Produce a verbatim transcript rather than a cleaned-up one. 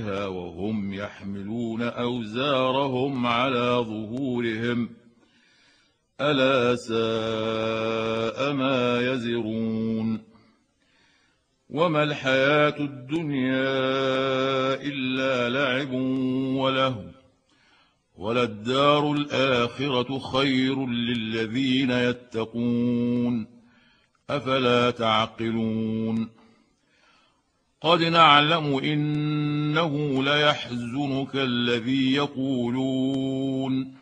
وهم يحملون أوزارهم على ظهورهم ألا ساء ما يزرون وما الحياة الدنيا إلا لعب ولهو وللدار الآخرة خير للذين يتقون أفلا تعقلون قد نعلم إنه ليحزنك الذي يقولون